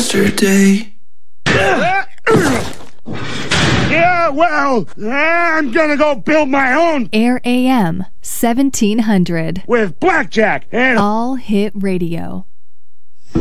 yesterday. Yeah, well, I'm gonna go build my own. Air AM 1700. With Blackjack and All Hit Radio.